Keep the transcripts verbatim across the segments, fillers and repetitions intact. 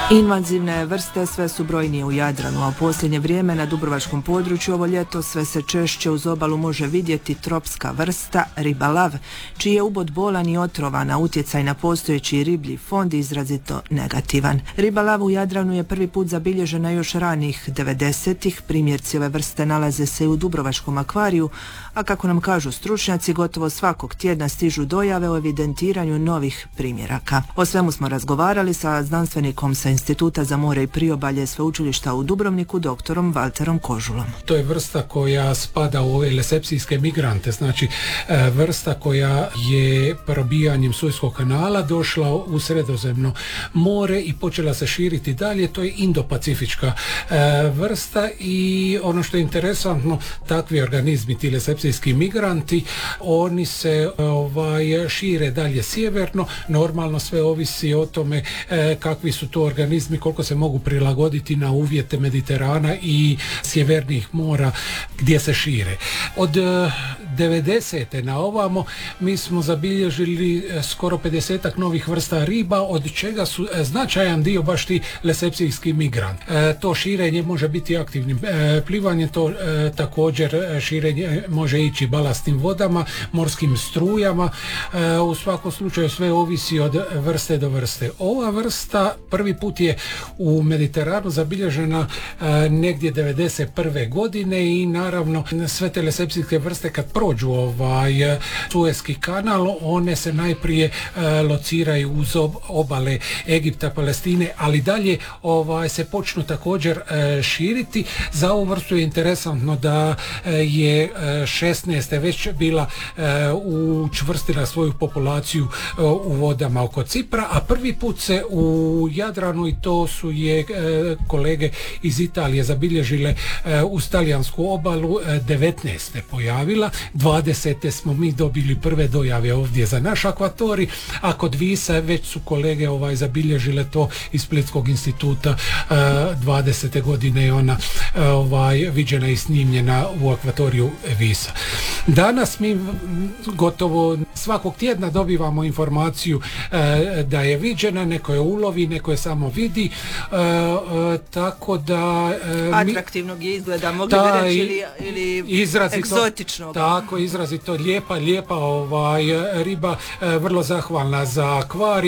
Invazivne vrste sve su brojnije u Jadranu, a u posljednje vrijeme na dubrovačkom području ovo ljeto sve se češće uz obalu može vidjeti tropska vrsta ribalav, čiji je ubod bolan i otrovan, a utjecaj na postojeći riblji fond izrazito negativan. Ribalav u Jadranu je prvi put zabilježena još ranih devedesetih, primjerci ove vrste nalaze se i u dubrovačkom akvariju, a kako nam kažu stručnjaci, gotovo svakog tjedna stižu dojave o evidentiranju novih primjeraka. O svemu smo razgovarali sa znanstvenikom sa Instituta za more i priobalje Sveučilišta u Dubrovniku, doktorom Valterom Kožulom. To je vrsta koja spada u ove lesepsijske migrante, znači vrsta koja je probijanjem Sueskog kanala došla u Sredozemno more i počela se širiti dalje. To je indopacifička vrsta i ono što je interesantno, takvi organizmi, ti lesepsijski migranti, oni se ovaj, šire dalje sjeverno. Normalno sve ovisi o tome kakvi su to organizmi, koliko se mogu prilagoditi na uvjete Mediterana i sjevernih mora gdje se šire. Od devedesete na ovamo mi smo zabilježili skoro pedesetak novih vrsta riba, od čega su značajan dio baš ti lesepsijski migrant. E, to širenje može biti aktivnim e, plivanjem, to e, također širenje može ići balastnim vodama, morskim strujama. E, u svakom slučaju sve ovisi od vrste do vrste. Ova vrsta prvi put je u Mediteranu zabilježena e, negdje devedeset prve godine i naravno sve te lesepsijske vrste kad prođu ovaj Sueski kanal, one se najprije e, lociraju uz ob, obale Egipta, Palestine, ali dalje ovaj se počnu također e, širiti. Za ovu vrstu je interesantno da e, je e, šesnaeste već bila e, učvrstila svoju populaciju e, u vodama oko Cipra, a prvi put se u Jadranu, i to su je e, kolege iz Italije zabilježile e, uz talijansku obalu, e, devetnaeste pojavila, dvadesete smo mi dobili prve dojave ovdje za naš akvatorij, a kod Visa već su kolege ovaj zabilježile to iz Splitskog instituta. e, dvadesete godine je ona e, ovaj viđena i snimljena u akvatoriju Visa. Danas mi gotovo svakog tjedna dobivamo informaciju e, da je viđena, neko je ulovi, neko je samo vidi, e, e, tako da e, atraktivnog je izgleda, mogli bi reći, ili, ili izrazito, egzotičnog. Tako, izrazito lijepa, lijepa ovaj, riba, e, vrlo zahvalna za akvarij.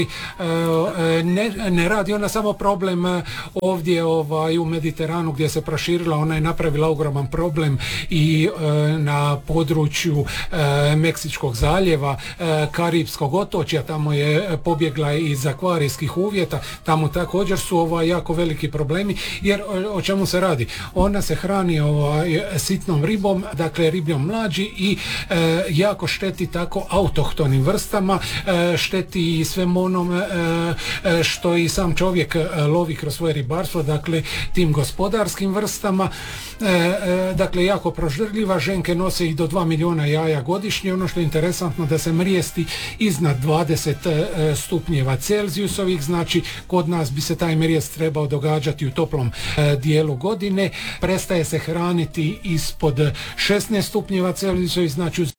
E, ne, ne radi ona samo problem ovdje ovaj, u Mediteranu gdje se proširila, ona je napravila ogroman problem i e, na području e, Meksičkog zaljeva, e, Karipskog otočja, tamo je pobjegla iz akvarijskih uvjeta, tamo također su ovaj, jako veliki problemi, jer o, o čemu se radi? Ona se hrani ovaj, sitnom ribom, dakle ribljom mlađi, i e, jako šteti tako autohtonim vrstama, e, šteti i svem onom e, što i sam čovjek lovi kroz svoje ribarstvo, dakle tim gospodarskim vrstama. E, e, dakle jako proždrljiva, ženke nose i do dva milijuna jaja godišnje. Ono što je interesantno da se mrijesti iznad dvadeset stupnjeva Celzijusovih, znači kod nas bi se taj mrijest trebao događati u toplom e, dijelu godine. Prestaje se hraniti ispod šesnaest stupnjeva Celzijusovih, znači uz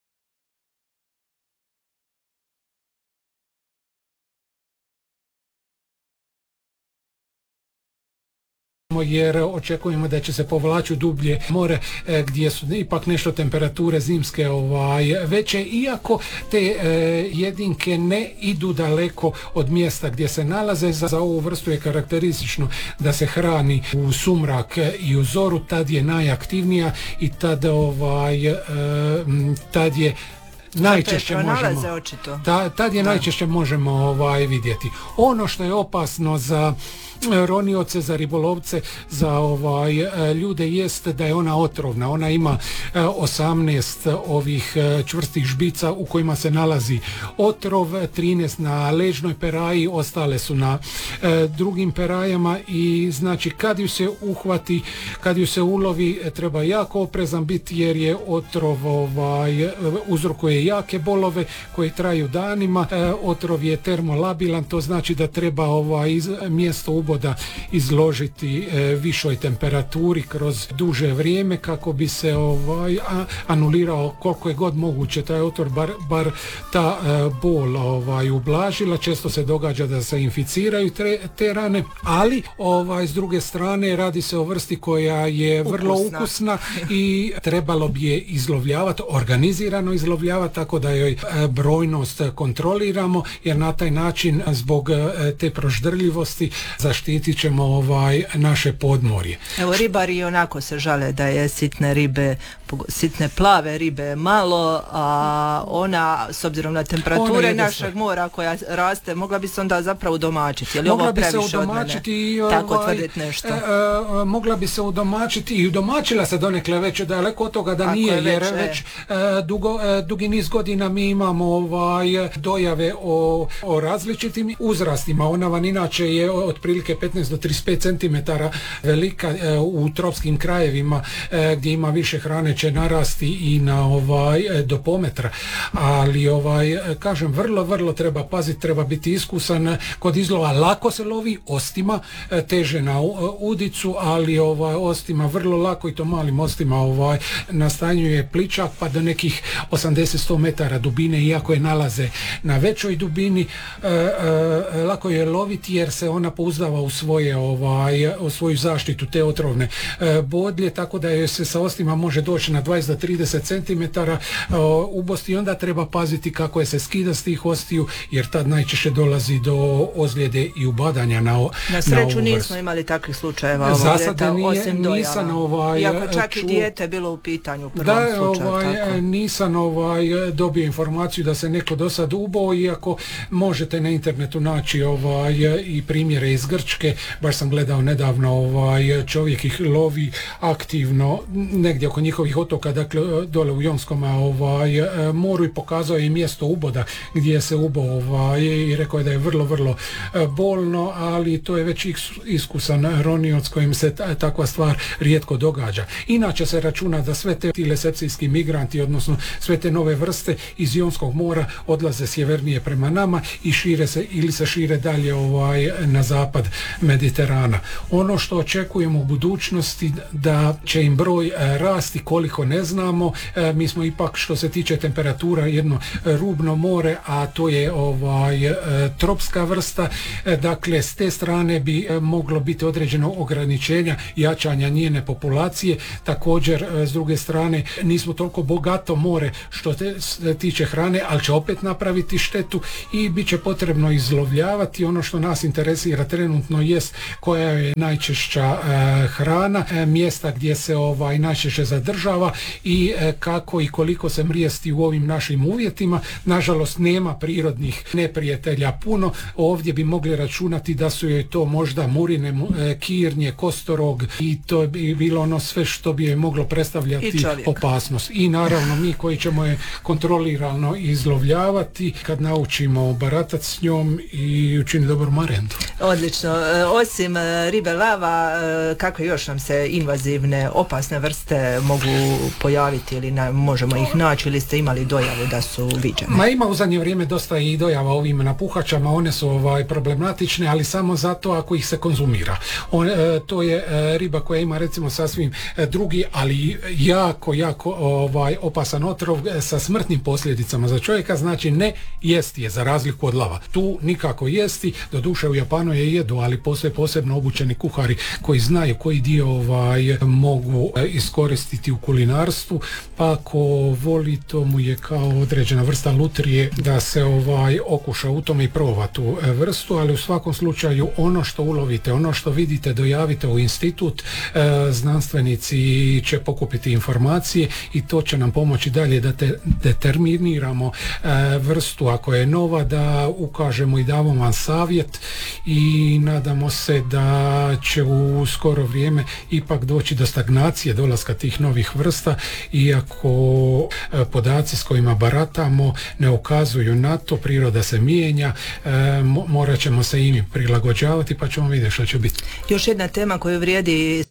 jer očekujemo da će se povlači u dublje more e, gdje su ipak nešto temperature zimske ovaj, veće, iako te e, jedinke ne idu daleko od mjesta gdje se nalaze. Za, za ovu vrstu je karakteristično da se hrani u sumrak i u zoru, tad je najaktivnija i tad, ovaj, e, tad je najčešće možemo ta, tad je da. najčešće možemo ovaj, vidjeti. Ono što je opasno za ronioce, za ribolovce, za ovaj, ljude jest da je ona otrovna. Ona ima osamnaest ovih čvrstih žbica u kojima se nalazi otrov, trinaest na ležnoj peraji, ostale su na e, drugim perajama, i znači kad ju se uhvati, kad ju se ulovi, treba jako oprezan biti, jer je otrov ovaj, uzrokuje jake bolove koje traju danima. E, otrov je termolabilan, to znači da treba ovaj, iz, mjesto u uboda izložiti e, višoj temperaturi kroz duže vrijeme kako bi se ovaj, a, anulirao koliko je god moguće taj otvor, bar, bar ta e, bol ovaj, ublažila. Često se događa da se inficiraju te, te rane, ali ovaj, s druge strane radi se o vrsti koja je vrlo ukusna, ukusna i trebalo bi je izlovljavati, organizirano izlovljavati tako da joj e, brojnost kontroliramo, jer na taj način zbog e, te proždrljivosti zaštitit ćemo ovaj, naše podmorje. Evo, ribari onako se žale da je sitne ribe, sitne plave ribe malo, a ona s obzirom na temperature našeg mora koja raste, mogla bi se onda zapravo udomačiti. Je li mogla ovo bi previše se udomačiti i ovaj, tako tvrditi nešto? E, e, mogla bi se udomačiti i udomačila se donekle već, daleko od toga da ako nije, već, jer već e, dugo, e, dugi niz godina mi imamo ovaj, dojave o, o različitim uzrastima. Ona van inače je otprilike petnaest do trideset pet centimetara velika, e, u tropskim krajevima e, gdje ima više hrane će narasti i na ovaj, e, do pometra, ali ovaj, kažem, vrlo, vrlo treba paziti, treba biti iskusan kod izlova. Lako se lovi ostima, e, teže na udicu, ali ovaj, ostima vrlo lako i to malim ostima ovaj, nastanjuje pličak pa do nekih osamdeset do sto metara dubine, iako je nalaze na većoj dubini. E, e, lako je loviti jer se ona pouzdava u svoje ovaj, u svoju zaštitu te otrovne e, bodlje, tako da je se sa ostima može doći na dvadeset do trideset centimetara e, ubosti i onda treba paziti kako je se skida s tih ostiju, jer tad najčešće dolazi do ozljede i ubadanja na o, na sreću na nismo imali takvih slučajeva za sada nije, osim dojava. Nisam ovaj, iako čak ču... i dijete bilo u pitanju u prvom da, slučaju. Ovaj, tako. nisam ovaj, dobio informaciju da se neko do sad ubao, iako možete na internetu naći ovaj, i primjere iz Grčke. Baš sam gledao nedavno, ovaj, čovjek ih lovi aktivno negdje oko njihovih otoka, dakle dole u Jonskom ovaj, moru, i pokazao je mjesto uboda gdje se ubao ovaj, i rekao je da je vrlo, vrlo bolno, ali to je već iskusan ronioc kojim se ta, takva stvar rijetko događa. Inače se računa da sve te lesepsijski migranti, odnosno sve te nove vrste iz Jonskog mora odlaze sjevernije prema nama i šire se ili se šire dalje ovaj, na zapad Mediterana. Ono što očekujemo u budućnosti da će im broj e, rasti, koliko ne znamo. E, mi smo ipak, što se tiče temperatura, jedno rubno more, a to je ovaj, e, tropska vrsta. E, dakle, s te strane bi e, moglo biti određeno ograničenja jačanja njene populacije. Također, e, s druge strane, nismo toliko bogato more što te, se tiče hrane, ali će opet napraviti štetu i bit će potrebno izlovljavati. Ono što nas interesira trenutno jest koja je najčešća e, hrana, e, mjesta gdje se ovaj najčešće zadržava i e, kako i koliko se mrijesti u ovim našim uvjetima. Nažalost, nema prirodnih neprijatelja puno. Ovdje bi mogli računati da su joj to možda murine, e, kirnje, kostorog, i to bi bilo ono sve što bi joj moglo predstavljati opasnost. I naravno mi koji ćemo je kontrolirano izlovljavati kad naučimo baratati s njom i učini dobar marendu. Odlično. Osim ribe lava, kako još nam se invazivne opasne vrste mogu pojaviti ili na, možemo ih naći, ili ste imali dojavu da su viđene? Ma ima u zadnje vrijeme dosta i dojava ovim napuhačama, one su ovaj, problematične, ali samo zato ako ih se konzumira. On, e, to je e, riba koja ima recimo sasvim e, drugi, ali jako, jako ovaj, opasan otrov e, sa smrtnim posljedicama za čovjeka, znači ne jesti je za razliku od lava. Tu nikako jesti, doduše u Japanu je jedu, ali postoje posebno obučeni kuhari koji znaju koji dio ovaj, mogu e, iskoristiti u kulinarstvu, pa ako voli, to mu je kao određena vrsta lutrije da se ovaj okuša u tome i proba tu e, vrstu, ali u svakom slučaju ono što ulovite, ono što vidite, dojavite u institut, e, znanstvenici će pokupiti informacije i to će nam pomoći dalje da te determiniramo e, vrstu ako je nova, da ukažemo i damo vam savjet i nadamo se da će u skoro vrijeme ipak doći do stagnacije dolaska tih novih vrsta, iako e, podaci s kojima baratamo ne ukazuju na to, priroda se mijenja, e, morat ćemo se i mi prilagođavati, pa ćemo vidjeti što će biti. Još jedna tema koju vrijedi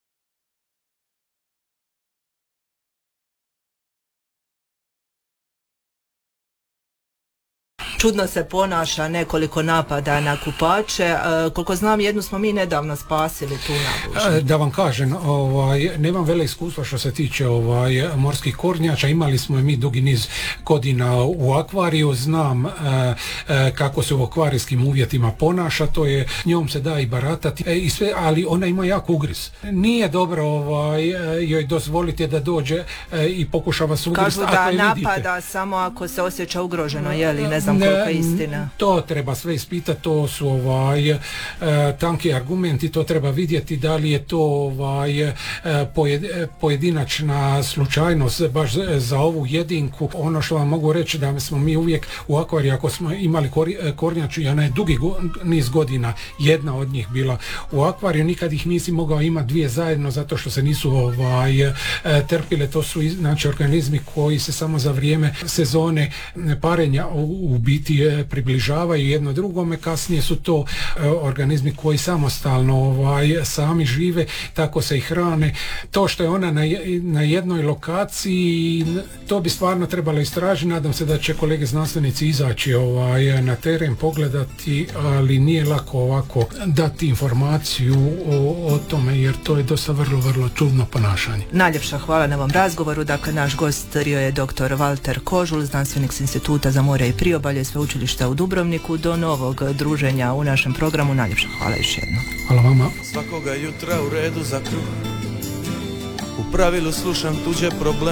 čudno se ponaša, nekoliko napada na kupače. E, koliko znam, jednu smo mi nedavno spasili tu nabužu. Da vam kažem, ovaj, nemam vele iskustva što se tiče ovaj, morskih kornjača, imali smo i mi dugi niz godina u akvariju, znam e, e, kako se u akvarijskim uvjetima ponaša, to je, njom se da i baratati, e, i sve, ali ona ima jak ugriz. Nije dobro ovaj, joj dozvoliti da dođe e, i pokušava se ugrist. Kažu da napada vidite, samo ako se osjeća ugroženo, je li, ne znam koliko je istina. To treba sve ispitati, to su ovaj, e, tanki argumenti, to treba vidjeti da li je to ovaj, e, pojed, pojedinačna slučajnost baš za ovu jedinku. Ono što vam mogu reći da smo mi uvijek u akvariju, ako smo imali kor, kornjaču i ona je dugi go, niz godina, jedna od njih bila u akvariju, nikad ih nisi mogao imati dvije zajedno zato što se nisu ovaj, e, trpile, to su znači organizmi koji se samo za vrijeme sezone parenja u, u biti e, približavaju jedno drugome, kasnije su to e, organizmi koji samostalno ovaj, sami žive, tako se i hrane. To što je ona na, na jednoj lokaciji, to bi stvarno trebalo istražiti, nadam se da će kolege znanstvenici izaći ovaj, na teren, pogledati, ali nije lako ovako dati informaciju o, o tome, jer to je dosta vrlo, vrlo čudno ponašanje. Najljepša hvala na ovom razgovoru. Dakle, naš gost bio je doktor Valter Kožul, znanstvenik s Instituta za more i priobalje Sveučilišta u Dubrovniku. Do novog druženja u našem programu. Najljepša hvala još jednom. Hvala vama. Svakoga jutra u redu za kruh, u pravilu slušam tuđe probleme.